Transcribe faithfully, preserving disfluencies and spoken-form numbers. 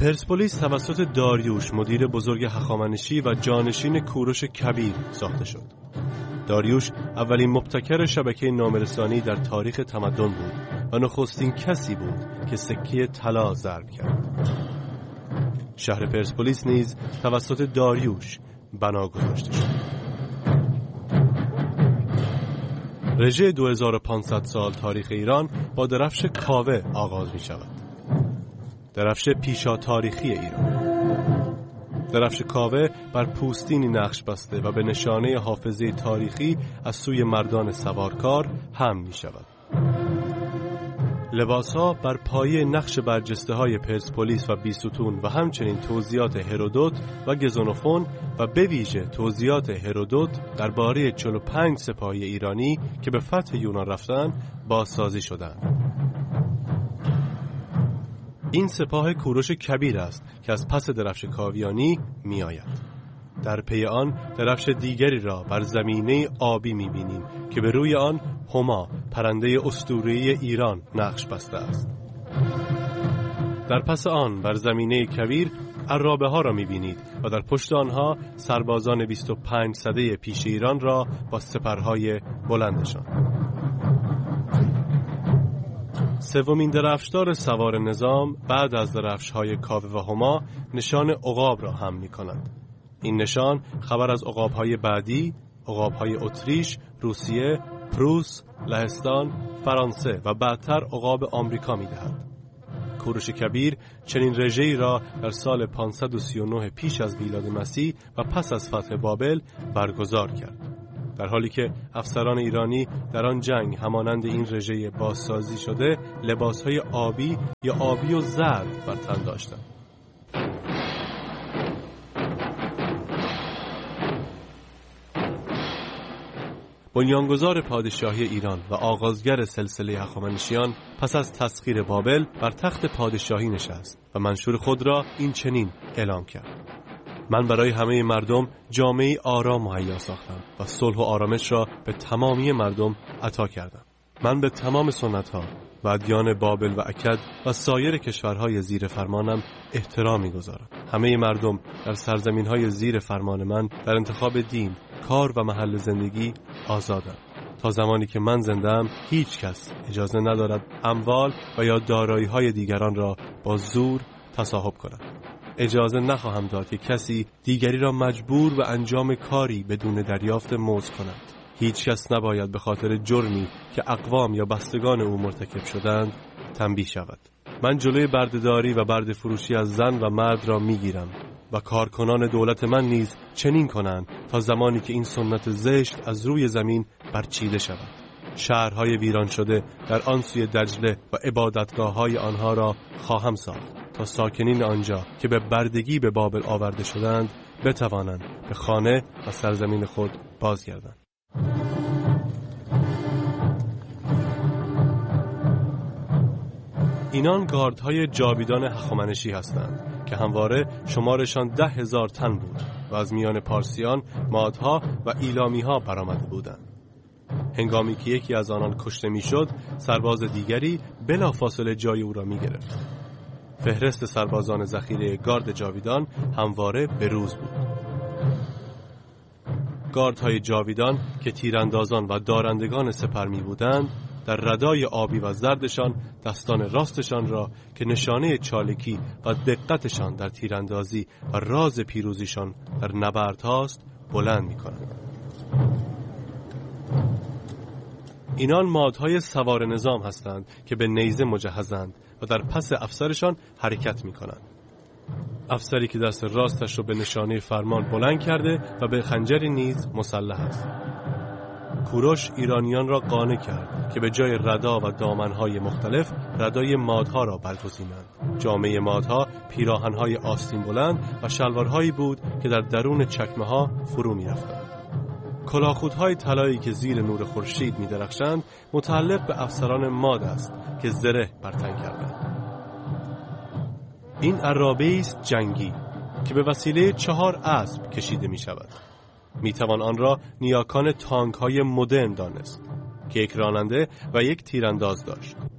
پرسپولیس توسط داریوش مدیر بزرگ هخامنشی و جانشین کوروش کبیر ساخته شد. داریوش اولین مبتکر شبکه نامه‌رسانی در تاریخ تمدن بود و نخستین کسی بود که سکه طلا ضرب کرد. شهر پرسپولیس نیز توسط داریوش بنا گذاشته شد. رژه دو هزار و پانصد سال تاریخ ایران با درفش کاوه آغاز می شود. درفش پیشا تاریخی ایران. درفش کاوه بر پوستینی نقش بسته و به نشانه حافظه تاریخی از سوی مردان سوارکار هم می شود. لباسها بر پایه نقش برجسته های پرسپولیس و بیستون و همچنین توضیحات هرودوت و گزنوفون و به ویژه توضیحات هرودوت درباره چهل و پنج سپاهی ایرانی که به فتح یونان رفتن بازسازی شدند. این سپاه کوروش کبیر است که از پس درفش کاویانی می آید. در پی آن درفش دیگری را بر زمینه آبی می بینیم که به روی آن هما پرنده اسطوره‌ای ایران نقش بسته است. در پس آن بر زمینه کویر عرابه ها را می بینید و در پشت آنها سربازان بیست و پنج سده پیش ایران را با سپرهای بلندشان. سومین درفشدار سوار نظام بعد از درفش‌های کاوه و هما نشان عقاب را هم می‌کند. این نشان خبر از عقاب‌های بعدی، عقاب‌های اتریش، روسیه، پروس، لهستان، فرانسه و بعدتر عقاب آمریکا می‌دهد. کوروش کبیر چنین رژه‌ای را در سال پانصد و سی و نه پیش از میلاد مسیح و پس از فتح بابل برگزار کرد. در حالی که افسران ایرانی در آن جنگ همانند این رژه بازسازی شده لباسهای آبی یا آبی و زرد بر تن داشتند. بنیانگذار پادشاهی ایران و آغازگر سلسله هخامنشیان پس از تسخیر بابل بر تخت پادشاهی نشست و منشور خود را این چنین اعلام کرد: من برای همه مردم جامعه آرام مهیا ساختم و صلح و آرامش را به تمامی مردم عطا کردم. من به تمام سنت‌ها و ادیان بابل و اکد و سایر کشورهای زیر فرمانم احترام می‌گذارم. همه مردم در سرزمین‌های زیر فرمان من در انتخاب دین، کار و محل زندگی آزادند. تا زمانی که من زنده‌ام هیچ کس اجازه ندارد اموال و یا دارایی‌های دیگران را با زور تصاحب کند. اجازه نخواهم داد که کسی دیگری را مجبور به انجام کاری بدون دریافت مزد کند. هیچ کس نباید به خاطر جرمی که اقوام یا بستگان او مرتکب شدند تنبیه شود. من جلوی بردهداری و برده فروشی از زن و مرد را میگیرم و کارکنان دولت من نیز چنین کنند تا زمانی که این سنت زشت از روی زمین برچیده شود. شهرهای ویران شده در آن سوی دجله و عبادتگاه‌های آنها را خواهم ساخت تا ساکنین آنجا که به بردگی به بابل آورده شدند بتوانند به خانه و سرزمین خود بازگردند. اینان گاردهای جاویدان هخامنشی هستند که همواره شمارشان ده هزار تن بود و از میان پارسیان، مادها و ایلامیها برآمده بودند. هنگامی که یکی از آنان کشته میشد، سرباز دیگری بلافاصله جای او را می گرفت. فهرست سربازان ذخیره گارد جاویدان همواره به روز بود. گاردهای جاویدان که تیراندازان و دارندگان سپر می بودند، در ردای آبی و زردشان دستان راستشان را که نشانه چالکی و دقتشان در تیراندازی و راز پیروزیشان در نبرد هاست بلند می کنند. اینان مادهای سوار نظام هستند که به نیزه مجهزند و در پس افسرشان حرکت می کنند. افسری که دست راستش رو به نشانه فرمان بلند کرده و به خنجری نیز مسلح است. کوروش ایرانیان را قانع کرد که به جای ردا و دامنهای مختلف ردای مادها را برگزینند. جامعه مادها پیراهنهای آستین بلند و شلوارهایی بود که در درون چکمه ها فرو می رفتند. کلاهخودهای طلایی که زیر نور خورشید می درخشند متعلق به افسران ماد است که زره بر تن کردند. این عرابه است جنگی که به وسیله چهار اسب کشیده می شود. می توان آن را نیاکان تانک های مدرن دانست که یک راننده و یک تیرانداز داشت.